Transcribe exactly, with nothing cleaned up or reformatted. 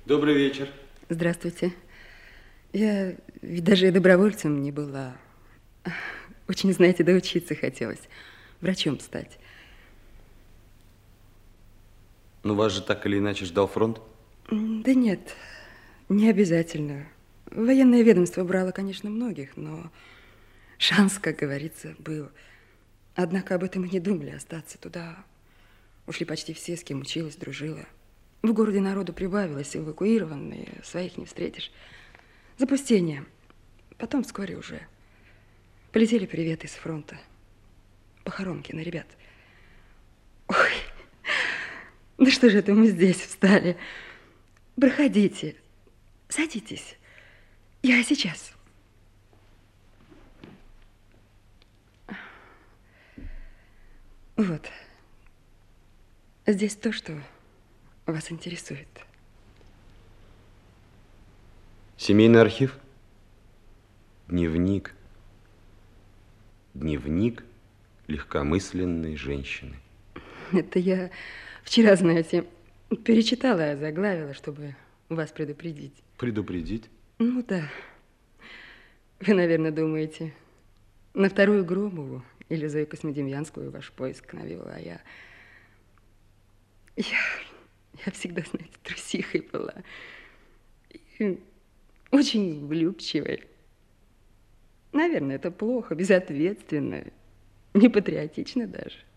Добрый вечер. Здравствуйте. Я ведь даже и добровольцем не была. Очень, знаете, доучиться хотелось. Врачом стать. Ну, вас же так или иначе ждал фронт? Да нет, не обязательно. Военное ведомство брало, конечно, многих, но шанс, как говорится, был. Однако об этом и не думали остаться. Туда ушли почти все, с кем училась, дружила. В городе народу прибавилось, эвакуированные, своих не встретишь. Запустение. Потом вскоре уже полетели приветы с фронта. Похоронки на ребят. Ой, да что же это мы здесь встали? Проходите, садитесь. Я сейчас. Вот. Здесь то, что вас интересует. Семейный архив? Дневник. Дневник легкомысленной женщины. Это я вчера, знаете, перечитала, заглавила, чтобы вас предупредить. Предупредить? Ну да. Вы, наверное, думаете, на вторую Громову или Зою Космодемьянскую ваш поиск навел, а я... Я, я всегда, знаете, трусихой была. И очень влюбчивой. Наверное, это плохо, безответственно, непатриотично даже.